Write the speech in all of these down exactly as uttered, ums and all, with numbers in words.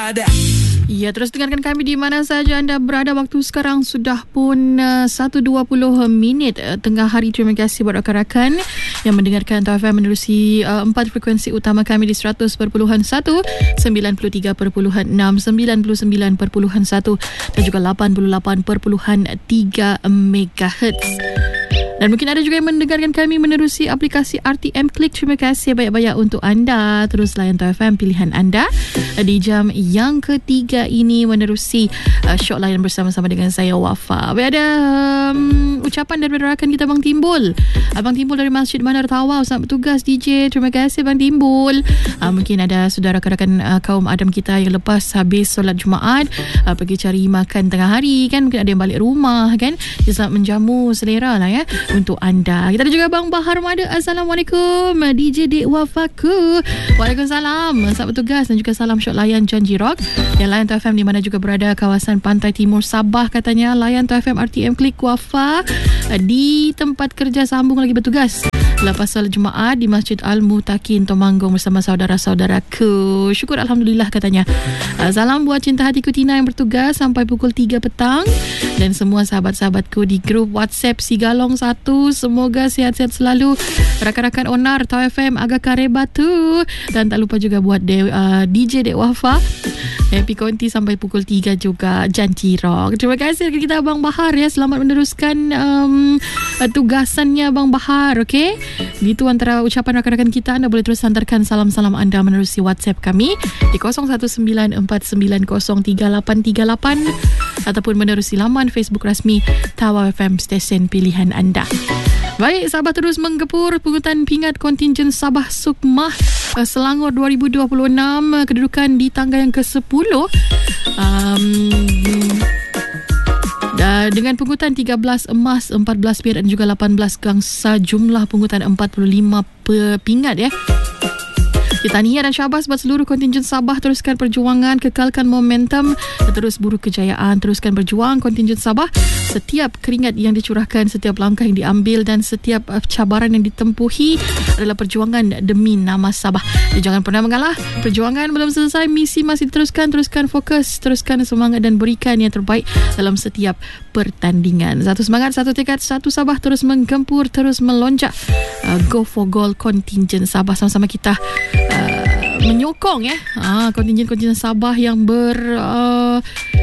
Ya, terus dengarkan kami di mana saja anda berada. Waktu sekarang sudah pun uh, satu dua puluh minit uh, tengah hari. Terima kasih buat rakan-rakan yang mendengarkan T A W F M menerusi uh, empat frekuensi utama kami di seratus perpuluhan satu, sembilan puluh tiga perpuluhan enam, sembilan puluh sembilan perpuluhan satu dan juga lapan puluh lapan perpuluhan tiga megahertz. Dan mungkin ada juga yang mendengarkan kami menerusi aplikasi R T M Click. Terima kasih banyak-banyak untuk anda. Terus layan T A W F M pilihan anda di jam yang ketiga ini menerusi uh, Syok Layan bersama-sama dengan saya Wafa. Ada um, ucapan daripada rakan kita Abang Timbul. Abang Timbul dari Masjid Manar Tawau. Selamat bertugas D J. Terima kasih Abang Timbul. Uh, mungkin ada saudara rakan-rakan uh, kaum Adam kita yang lepas habis solat Jumaat uh, pergi cari makan tengah hari kan. Mungkin ada yang balik rumah kan. Dia sangat menjamu selera lah ya untuk anda. Kita ada juga Bang Bahar Mada. Assalamualaikum D J Dek Wafaku. Waalaikumsalam. Selamat bertugas dan juga salam Syok Layan Janji Rock yang layan T A W F M di mana juga berada kawasan pantai timur Sabah. Katanya layan T A W F M R T M Klik Wafa di tempat kerja sambung lagi bertugas lepas solat Jumaat di Masjid Al-Mutakin Temanggung bersama saudara-saudaraku. Syukur Alhamdulillah katanya. Salam buat cinta hatiku Tina yang bertugas sampai pukul tiga petang dan semua sahabat-sahabatku di grup WhatsApp Sigalong satu. Semoga sihat-sihat selalu rakan-rakan Onar T A W F M Agak Kare Batu dan tak lupa juga buat de, uh, D J Dek Wafa Happy Konti sampai pukul tiga juga Janji Rock. Terima kasih kita Abang Bahar ya. Selamat meneruskan um, tugasannya Abang Bahar. Okey, itu antara ucapan rakan-rakan kita. Anda boleh terus hantarkan salam-salam anda menerusi WhatsApp kami di kosong satu sembilan empat sembilan kosong tiga lapan tiga lapan ataupun menerusi laman Facebook rasmi T A W F M stesen pilihan anda. Baik, Sabah terus menggepur pungutan pingat kontingen Sabah Sukmah Selangor dua ribu dua puluh enam, kedudukan di tangga yang ke sepuluh um, dengan pungutan tiga belas emas, empat belas perak dan juga lapan belas gangsa, jumlah pungutan empat puluh lima pingat ya. Tahniah dan syabas buat seluruh kontingen Sabah. Teruskan perjuangan, kekalkan momentum, terus buru kejayaan. Teruskan berjuang kontingen Sabah. Setiap keringat yang dicurahkan, setiap langkah yang diambil dan setiap cabaran yang ditempuhi adalah perjuangan demi nama Sabah. Jadi jangan pernah mengalah. Perjuangan belum selesai, misi masih diteruskan. Teruskan fokus, teruskan semangat dan berikan yang terbaik dalam setiap pertandingan. Satu semangat, satu tekad, satu Sabah terus menggempur, terus melonjak. Uh, go for goal kontingen Sabah. Sama-sama kita uh, menyokong ya uh, kontingen-kontingen Sabah yang ber uh,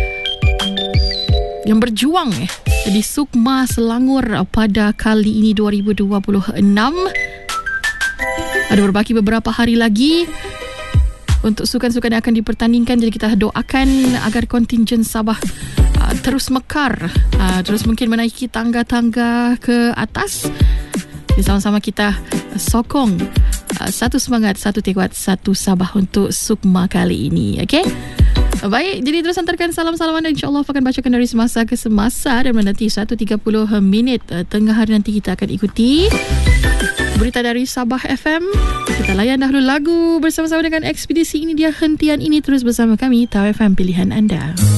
yang berjuang ya di Sukma Selangor pada kali ini dua ribu dua puluh enam. Ada berbaki beberapa hari lagi untuk sukan-sukan yang akan dipertandingkan. Jadi kita doakan agar kontingen Sabah uh, terus mekar, uh, terus mungkin menaiki tangga-tangga ke atas. Jadi sama-sama kita sokong uh, satu semangat, satu tekad, satu Sabah untuk Sukma kali ini. Okey? Baik, jadi terus hantarkan salam-salam anda. InsyaAllah akan bacakan dari semasa ke semasa dan menanti satu tiga puluh minit uh, tengah hari nanti kita akan ikuti berita dari Sabah F M. Kita layan dahulu lagu bersama-sama dengan ekspedisi ini dia hentian ini. Terus bersama kami T A W F M pilihan anda.